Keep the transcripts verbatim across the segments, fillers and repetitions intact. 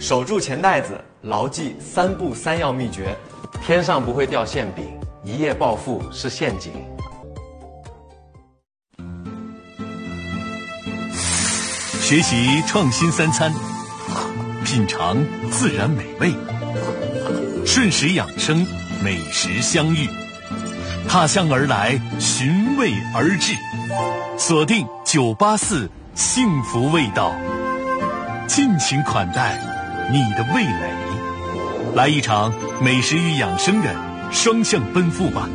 守住钱袋子，牢记三步三要秘诀。 天上不会掉馅饼，一夜暴富是陷阱。 学习创新三餐，品尝自然美味，顺时养生，美食相遇，踏香而来，寻味而至，锁定九八四幸福味道，尽情款待你的味蕾，来一场美食与养生的双向奔赴吧。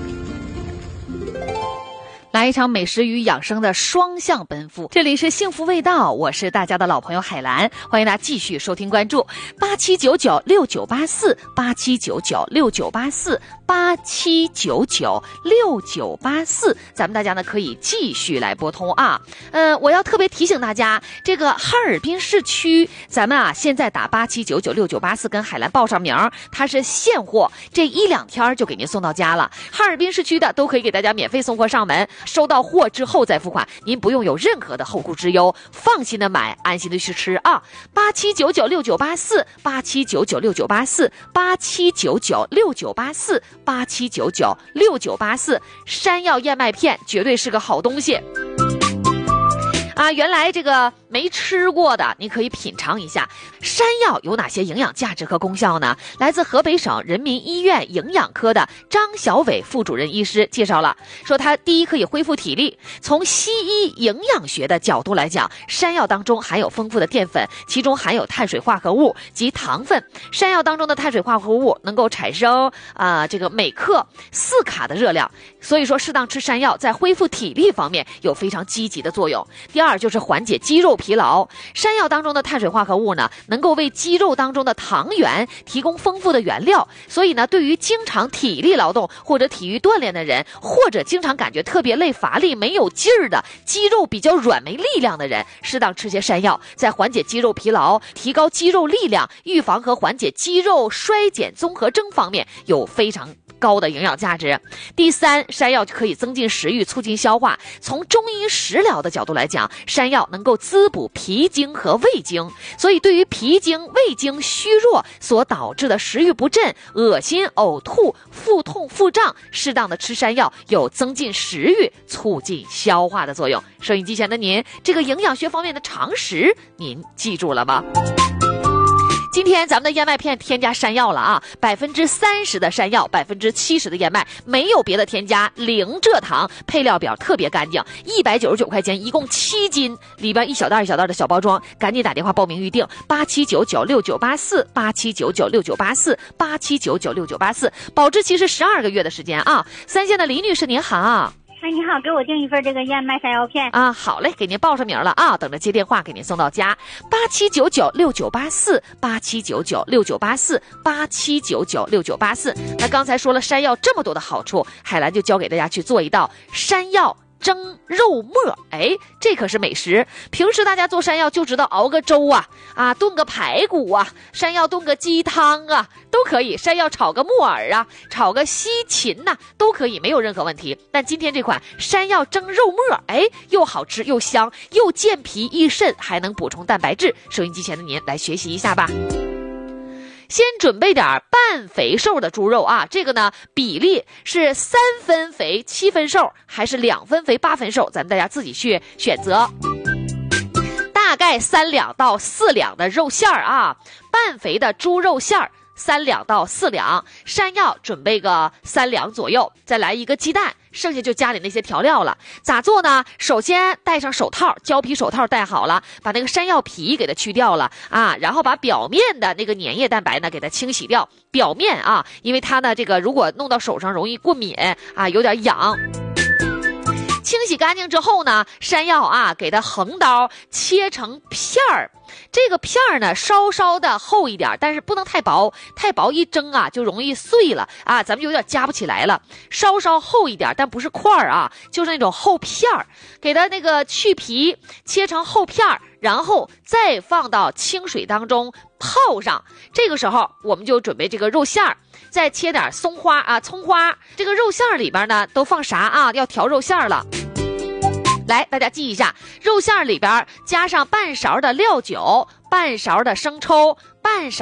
来一场美食与养生的双向奔赴，这里是幸福味道，我是大家的老朋友海兰，欢迎大家继续收听关注八七九九六九八四八七九九六九八四八七九九六九八四，咱们大家呢可以继续来拨通啊。呃，我要特别提醒大家，这个哈尔滨市区，咱们啊现在打八七九九六九八四跟海兰报上名，它是现货，这一两天就给您送到家了。哈尔滨市区的都可以给大家免费送货上门。收到货之后再付款，您不用有任何的后顾之忧，放心的买，安心的去吃啊！八七九九六九八四，八七九九六九八四，八七九九六九八四，八七九九六九八四，山药燕麦片绝对是个好东西。啊，原来这个没吃过的，你可以品尝一下山药有哪些营养价值和功效呢？来自河北省人民医院营养科的张小伟副主任医师介绍了，说它第一可以恢复体力。从西医营养学的角度来讲，山药当中含有丰富的淀粉，其中含有碳水化合物及糖分。山药当中的碳水化合物能够产生啊、呃、这个每克四卡的热量，所以说适当吃山药在恢复体力方面有非常积极的作用。第二就是缓解肌肉疲劳，山药当中的碳水化合物呢，能够为肌肉当中的糖原提供丰富的原料，所以呢，对于经常体力劳动或者体育锻炼的人，或者经常感觉特别累乏力没有劲儿的，肌肉比较软没力量的人，适当吃些山药，在缓解肌肉疲劳、提高肌肉力量、预防和缓解肌肉衰减综合征方面有非常高的营养价值。第三，山药可以增进食欲，促进消化。从中医食疗的角度来讲，山药能够滋补脾经和胃经，所以对于脾经、胃经虚弱所导致的食欲不振、恶心、呕吐、腹痛、腹胀，适当的吃山药有增进食欲、促进消化的作用。收音机前的您，这个营养学方面的常识您记住了吗？今天咱们的燕麦片添加山药了啊，百分之三十的山药，百分之七十的燕麦，没有别的添加，零蔗糖，配料表特别干净，一百九十九块钱，一共七斤，里边一小袋一小袋的小包装，赶紧打电话报名预定八七九九六九八四八七九九六九八四八七九九六九八四，保质期是十二个月的时间啊。三线的李女士您好。 哎，你好，给我订一份这个燕麦山药片啊！好嘞，给您报上名了啊，等着接电话给您送到家。八七九九六九八四，八七九九六九八四，八七九九六九八四。那刚才说了山药这么多的好处，海兰就教给大家去做一道山药蒸肉末，哎，这可是美食。平时大家做山药就知道熬个粥啊，啊，炖个排骨啊，山药炖个鸡汤啊，都可以。山药炒个木耳啊，炒个西芹呐、啊，都可以，没有任何问题。但今天这款山药蒸肉末，哎，又好吃又香，又健脾益肾，还能补充蛋白质。收音机前的您来学习一下吧。先准备点半肥瘦的猪肉啊，这个呢比例是三分肥七分瘦，还是两分肥八分瘦，咱们大家自己去选择。大概三两到四两的肉馅儿啊，半肥的猪肉馅儿三两到四两，山药准备个三两左右，再来一个鸡蛋，剩下就家里那些调料了。咋做呢？首先戴上手套，胶皮手套戴好了，把那个山药皮给它去掉了啊，然后把表面的那个粘液蛋白呢给它清洗掉。表面啊，因为它呢这个如果弄到手上容易过敏啊，有点痒。清洗干净之后呢，山药啊给它横刀切成片儿，这个片儿呢稍稍的厚一点，但是不能太薄，太薄一蒸啊就容易碎了啊，咱们有点夹不起来了。稍稍厚一点，但不是块儿啊，就是那种厚片儿，给它那个去皮，切成厚片儿，然后再放到清水当中泡上。这个时候我们就准备这个肉馅儿，再切点松花啊葱花。这个肉馅儿里边呢都放啥啊？要调肉馅儿了。来，大家记一下，肉馅儿里边加上半勺的料酒，半勺的生抽，半勺